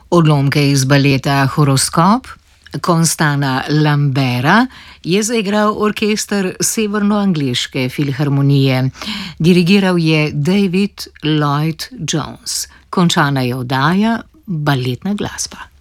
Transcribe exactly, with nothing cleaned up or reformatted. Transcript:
Odlomke iz baleta Horoskop Constana Lambera je zaigral orkester Severnoangleške filharmonije. Dirigiral je David Lloyd Jones. Končana je oddaja Baletna glasba.